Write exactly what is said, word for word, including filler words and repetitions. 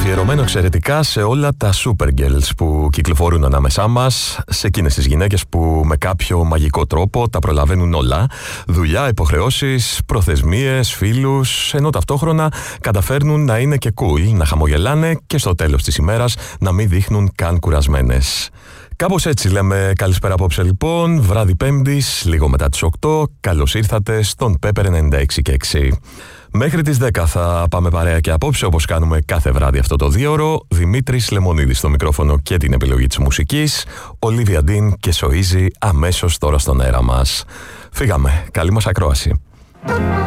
Αφιερωμένο εξαιρετικά σε όλα τα Supergirls που κυκλοφορούν ανάμεσά μας, σε εκείνες τις γυναίκες που με κάποιο μαγικό τρόπο τα προλαβαίνουν όλα. Δουλειά, υποχρεώσεις, προθεσμίες, φίλους, ενώ ταυτόχρονα καταφέρνουν να είναι και cool, να χαμογελάνε και στο τέλος της ημέρας να μην δείχνουν καν κουρασμένες. Κάπως έτσι λέμε καλησπέρα απόψε λοιπόν, βράδυ Πέμπτης, λίγο μετά τις οκτώ, καλώς ήρθατε στον Pepper ενενήντα έξι και έξι. Μέχρι τις δέκα θα πάμε παρέα και απόψε, όπως κάνουμε κάθε βράδυ αυτό το δίωρο. Δημήτρης Λεμονίδης στο μικρόφωνο και την επιλογή της μουσικής, Ολίβια Ντίν και Σοΐζη αμέσως τώρα στον αέρα μας. Φύγαμε, καλή μας ακρόαση.